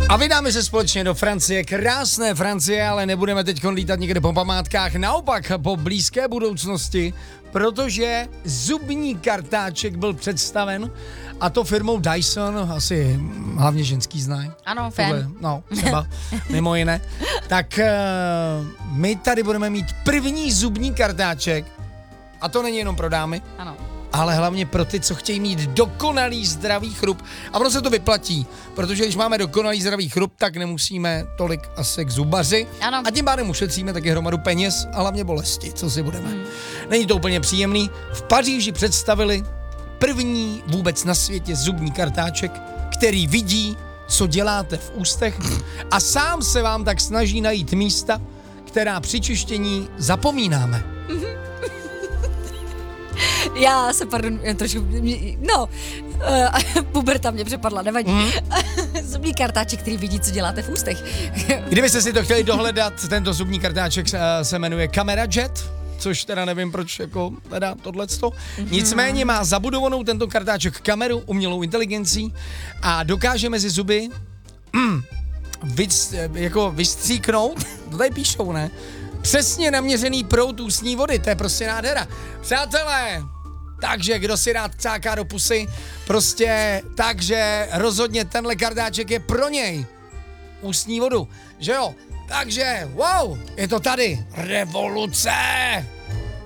A vydáme se společně do Francie, krásné Francie, ale nebudeme teď lítat někde po památkách, naopak po blízké budoucnosti, protože zubní kartáček byl představen, a to firmou Dyson, asi hlavně ženský znají. Ano, fan. No, třeba, mimo jiné. Tak my tady budeme mít první zubní kartáček, a to není jenom pro dámy. Ano. Ale hlavně pro ty, co chtějí mít dokonalý zdravý chrup. A ono se to vyplatí, protože když máme dokonalý zdravý chrup, tak nemusíme tolik asi k zubaři. Ano. A tím pádem ušetříme taky hromadu peněz a hlavně bolesti, co si budeme. Není to úplně příjemný. V Paříži představili první vůbec na světě zubní kartáček, který vidí, co děláte v ústech a sám se vám tak snaží najít místa, která při čištění zapomínáme. Já se, pardon, trošku, puberta mě přepadla, nevadí. Zubní kartáček, který vidí, co děláte v ústech. Kdybyste si to chtěli dohledat, tento zubní kartáček se jmenuje Camera Jet, což teda nevím, proč jako teda tohleto. Nicméně má zabudovanou tento kartáček kameru, umělou inteligencí a dokáže mezi zuby vystříknout, to tady píšou, ne? Přesně naměřený proud ústní vody, to je prostě nádhera. Přátelé, takže kdo si rád cáká do pusy, prostě takže rozhodně tenhle kartáček je pro něj. Ústní vodu, že jo? Takže, wow, je to tady, revoluce!